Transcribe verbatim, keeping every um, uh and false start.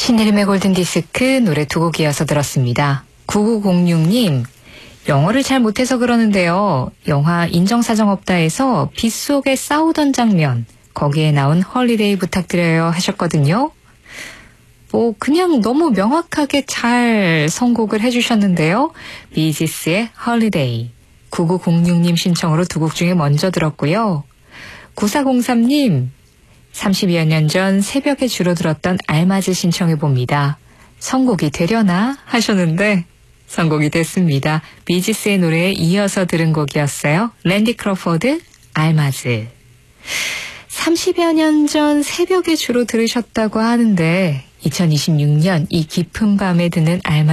신혜림의 골든디스크 노래 두 곡 이어서 들었습니다. 구구공육 님, 영어를 잘 못해서 그러는데요. 영화 인정사정없다에서 빗속에 싸우던 장면, 거기에 나온 홀리데이 부탁드려요 하셨거든요. 뭐 그냥 너무 명확하게 잘 선곡을 해주셨는데요. 비지스의 홀리데이, 구구공육 님 신청으로 두 곡 중에 먼저 들었고요. 구사공삼 님, 삼십여 년 전 새벽에 주로 들었던 알마즈 신청해봅니다. 선곡이 되려나 하셨는데 선곡이 됐습니다. 비지스의 노래에 이어서 들은 곡이었어요. 랜디 크로포드, 알마즈. 삼십여 년 전 새벽에 주로 들으셨다고 하는데 이천이십육 년 이 깊은 밤에 듣는 알마즈